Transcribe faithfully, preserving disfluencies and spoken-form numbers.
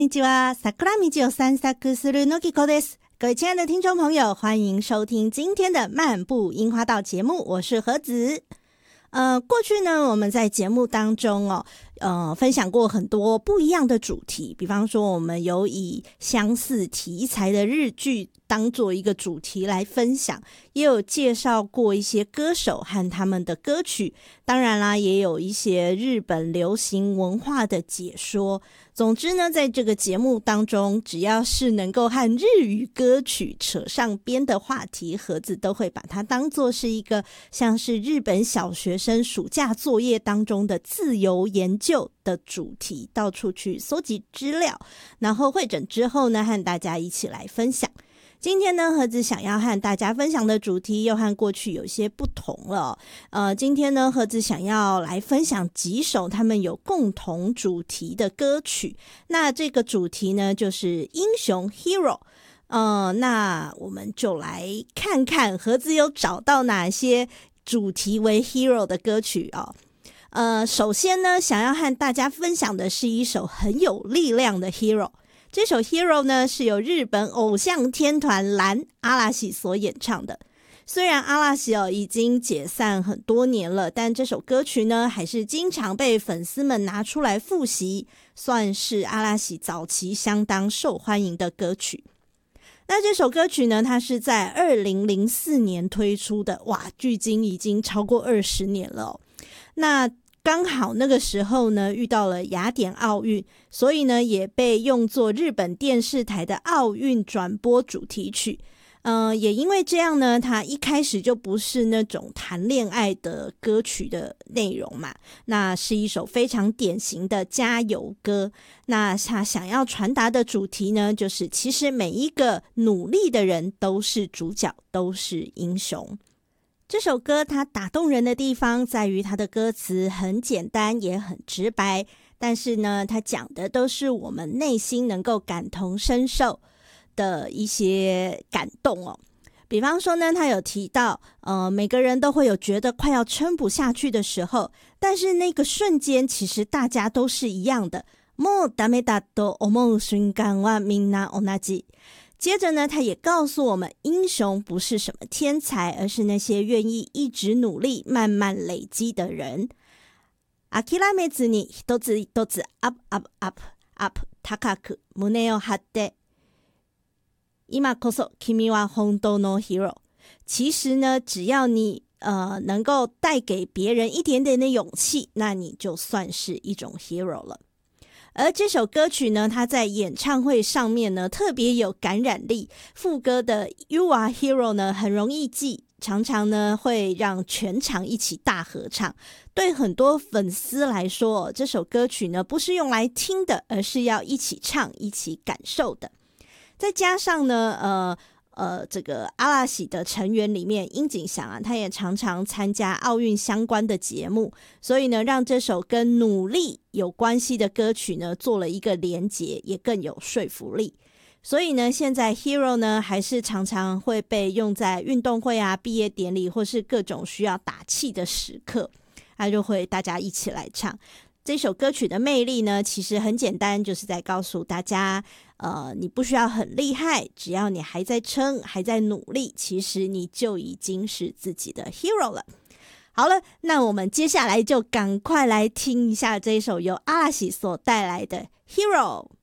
こんにちは、桜道を散策するのきこです。各位亲爱的听众朋友，欢迎收听今天的漫步樱花道节目，我是何子。呃，过去呢，我们在节目当中哦，呃，分享过很多不一样的主题，比方说我们有以相似题材的日剧当做一个主题来分享，也有介绍过一些歌手和他们的歌曲，当然啦，也有一些日本流行文化的解说。总之呢，在这个节目当中，只要是能够和日语歌曲扯上边的话题，盒子都会把它当作是一个像是日本小学生暑假作业当中的自由研究的主题，到处去搜集资料，然后汇整之后呢，和大家一起来分享。今天呢，盒子想要和大家分享的主题又和过去有些不同了。呃，今天呢，盒子想要来分享几首他们有共同主题的歌曲。那这个主题呢，就是英雄 hero。呃，那我们就来看看盒子有找到哪些主题为 hero 的歌曲哦。呃，首先呢，想要和大家分享的是一首很有力量的 hero。这首 Hero 呢是由日本偶像天团蓝阿拉西所演唱的。虽然阿拉西哦已经解散很多年了，但这首歌曲呢还是经常被粉丝们拿出来复习，算是阿拉西早期相当受欢迎的歌曲。那这首歌曲呢，它是在二零零四年推出的，哇，距今已经超过二十年了哦。那刚好那个时候呢遇到了雅典奥运，所以呢也被用作日本电视台的奥运转播主题曲。呃，也因为这样呢，它一开始就不是那种谈恋爱的歌曲的内容嘛，那是一首非常典型的加油歌。那它想要传达的主题呢，就是其实每一个努力的人都是主角，都是英雄。这首歌它打动人的地方在于它的歌词很简单也很直白，但是呢它讲的都是我们内心能够感同身受的一些感动哦。比方说呢，他有提到呃，每个人都会有觉得快要撑不下去的时候，但是那个瞬间其实大家都是一样的。もうダメだと思う瞬間はみんな同じ。接着呢，他也告诉我们，英雄不是什么天才，而是那些愿意一直努力慢慢累积的人。諦めずに一つ一つアップアップアップアップ高く胸を張って今こそ君は本当の hero。 其实呢，只要你呃能够带给别人一点点的勇气，那你就算是一种 hero 了。而这首歌曲呢，它在演唱会上面呢特别有感染力，副歌的 You are hero 呢很容易记，常常呢会让全场一起大合唱。对很多粉丝来说，这首歌曲呢不是用来听的，而是要一起唱一起感受的。再加上呢呃呃，这个阿拉西的成员里面，樱井翔啊，他也常常参加奥运相关的节目，所以呢，让这首跟努力有关系的歌曲呢，做了一个连结，也更有说服力。所以呢，现在 Hero 呢，还是常常会被用在运动会啊、毕业典礼或是各种需要打气的时刻，他就会大家一起来唱。这首歌曲的魅力呢，其实很简单，就是在告诉大家呃，你不需要很厉害，只要你还在撑，还在努力，其实你就已经是自己的 hero 了。好了，那我们接下来就赶快来听一下这一首由阿拉西所带来的 Hero。